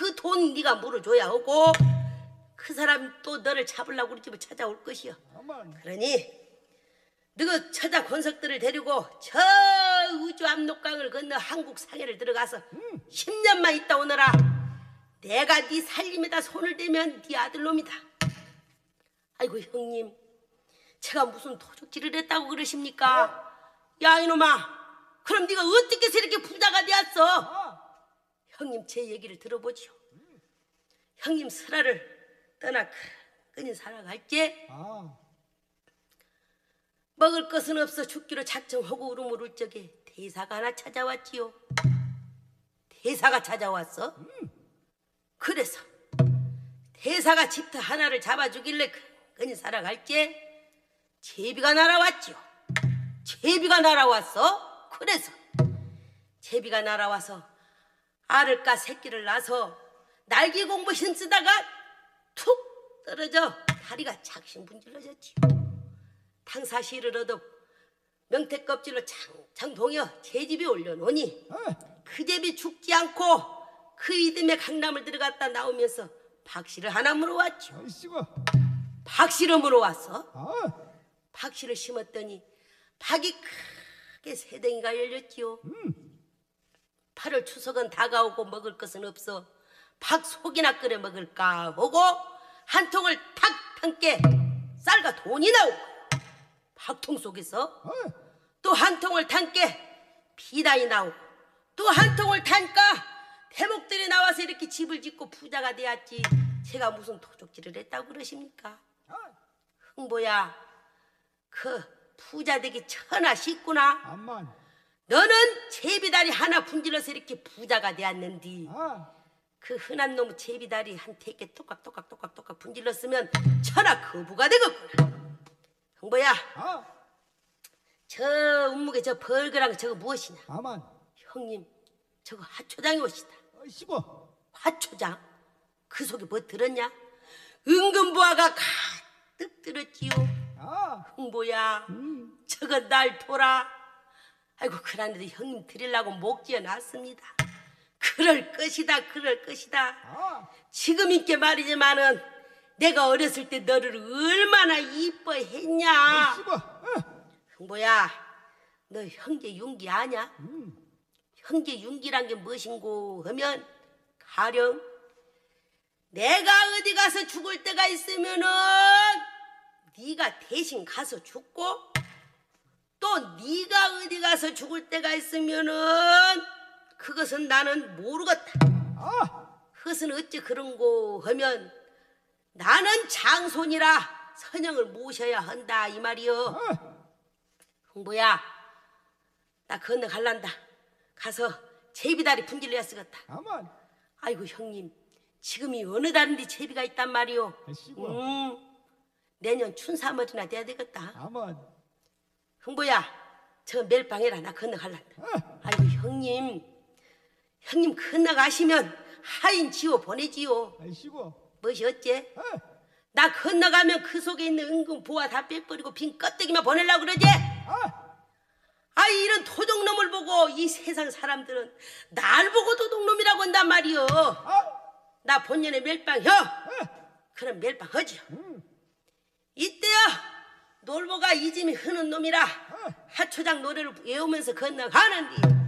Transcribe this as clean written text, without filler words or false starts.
그 돈 네가 물어줘야 하고 그 사람 또 너를 잡으려고 우리 집에 찾아올 것이여. 그러니 너가 처자 권석들을 데리고 저 우주 압록강을 건너 한국 상해를 들어가서 10년만 있다 오너라. 내가 네 살림에다 손을 대면 네 아들놈이다. 아이고 형님, 제가 무슨 도둑질을 했다고 그러십니까? 야 이놈아, 그럼 네가 어떻게 해서 이렇게 부자가 되었어? 형님 제 얘기를 들어보지요. 형님 설아를 떠나 끈히 살아갈게. 먹을 것은 없어 죽기로 작정하고 울음을 울 적에 대사가 하나 찾아왔지요. 대사가 찾아왔어? 그래서 대사가 집터 하나를 잡아주길래 끈히 살아갈게. 제비가 날아왔지요. 제비가 날아왔어? 그래서 제비가 날아와서 알을까 새끼를 낳아서 날개 공부 힘쓰다가 툭 떨어져 다리가 작심분질러졌지요. 당사시를 얻어 명태 껍질로 창창 동여 제 집에 올려놓으니 그 제비 죽지 않고 그 이듬해 강남을 들어갔다 나오면서 박씨를 하나 물어왔죠. 박씨를 물어왔어? 박씨를 심었더니 박이 크게 세덩이가 열렸지요. 8월 추석은 다가오고 먹을 것은 없어 박 속이나 끓여 먹을까 하고 한 통을 탁 담게 쌀과 돈이 나오고 박통 속에서 또 한 통을 담게 비단이 나오고 또 한 통을 담까 대목들이 나와서 이렇게 집을 짓고 부자가 되었지. 제가 무슨 도둑질을 했다고 그러십니까? 흥보야, 그 부자 되기 천하 쉽구나. 너는 제비다리 하나 분질러서 이렇게 부자가 되었는디 그 흔한 놈 제비다리 한 3개 똑깍 분질렀으면 천하 거부가 되겠구나. 흥보야, 저 운목에 저 벌거랑 저거 무엇이냐? 형님, 저거 하초장이 옷이다. 하초장? 그 속에 뭐 들었냐? 은근보화가 가득 들었지요. 흥보야, 저거 날 돌아. 아이고 그런데도 형님 드리려고 목 지어놨습니다. 그럴 것이다. 지금 있게 말이지만은 내가 어렸을 때 너를 얼마나 이뻐했냐. 흥보야, 너 형제 윤기 아냐? 형제 윤기란 게 무엇인고 하면 가령 내가 어디 가서 죽을 때가 있으면은 네가 대신 가서 죽고 또 네가 어디 가서 죽을 때가 있으면은 그것은 나는 모르겠다. 그것은 어찌 그런고 하면 나는 장손이라 선영을 모셔야 한다 이 말이여. 흥보야, 나 건너갈란다. 가서 제비다리 분질러야 쓰겠다. 아이고 형님, 지금이 어느 달인데 제비가 있단 말이오. 내년 춘삼월이나 돼야 되겠다. 흥보야, 저 멜빵해라. 나 건너갈란다. 아이고 형님 건너가시면 하인 지워 보내지요. 무엇이 어째? 나 건너가면 그 속에 있는 은근 보화 다 빼버리고 빈 껍데기만 보내려고 그러지? 아이 이런 도둑놈을 보고 이 세상 사람들은 날 보고 도둑놈이라고 한단 말이요. 나 본년에 멜빵 혀. 그럼 멜빵 하지요. 이때요 놀보가 이짐이 흐는 놈이라 하초장 노래를 외우면서 건너가는디